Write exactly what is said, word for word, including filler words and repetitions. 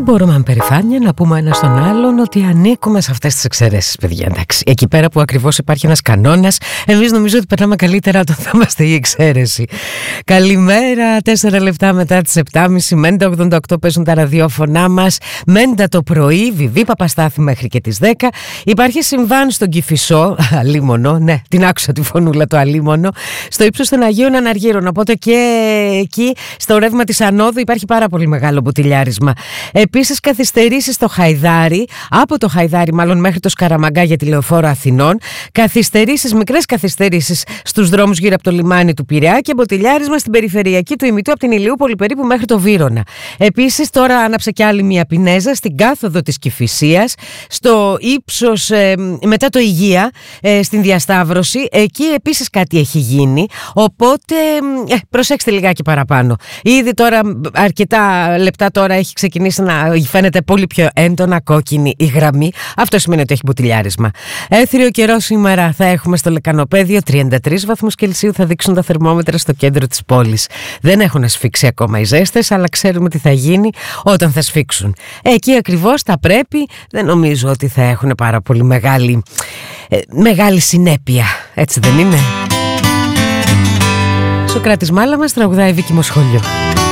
μπορούμε με περηφάνεια να πούμε ένα στον άλλον ότι ανήκουμε σε αυτές τις εξαιρέσεις, παιδιά. Εντάξει, εκεί πέρα που ακριβώς υπάρχει ένας κανόνας, εμείς νομίζω ότι περνάμε καλύτερα όταν θα είμαστε η εξαίρεση. Καλημέρα, τέσσερα λεπτά μετά τις επτά και μισή, Μέντα ογδόντα οκτώ παίζουν τα ραδιόφωνά μας. Μέντα το πρωί, Βιβί Παπαστάθη μέχρι και τις δέκα. Υπάρχει συμβάν στον Κηφισό, αλίμονο, ναι, την άκουσα τη φωνούλα το αλίμονο, στο ύψος των Αγίων Αναργύρων. Οπότε και εκεί, στο ρεύμα της Ανόδου, υπάρχει πάρα πολύ μεγάλο μποτιλιάρισμα. Επίσης, καθυστερήσεις στο Χαϊδάρι, από το Χαϊδάρι μάλλον μέχρι το Σκαραμαγκά για τη Λεωφόρο Αθηνών. Καθυστερήσεις, μικρές καθυστερήσεις στους δρόμους γύρω από το λιμάνι του Πειραιά και μποτιλιάρισμα στην περιφερειακή του Ημιτού από την Ηλιούπολη περίπου μέχρι το Βύρωνα. Επίσης, τώρα άναψε κι άλλη μια πινέζα στην κάθοδο της Κηφισίας, στο ύψος ε, μετά το Υγεία, ε, στην διασταύρωση. Εκεί επίσης κάτι έχει γίνει. Οπότε ε, προσέξτε λιγάκι παραπάνω. Ήδη τώρα, αρκετά λεπτά τώρα, έχει ξεκινήσει να φαίνεται πολύ πιο έντονα κόκκινη η γραμμή. Αυτό σημαίνει ότι έχει μποτιλιάρισμα. Έθριο καιρό σήμερα θα έχουμε στο Λεκανοπέδιο, τριάντα τρεις βαθμούς Κελσίου θα δείξουν τα θερμόμετρα στο κέντρο της πόλης. Δεν έχουν σφίξει ακόμα οι ζέστες, αλλά ξέρουμε τι θα γίνει όταν θα σφίξουν. Εκεί ακριβώς θα πρέπει, δεν νομίζω ότι θα έχουν πάρα πολύ μεγάλη, ε, μεγάλη συνέπεια. Έτσι δεν είναι? Σοκράτης Μάλαμας τραγουδάει Βίκη Μοσχολιού.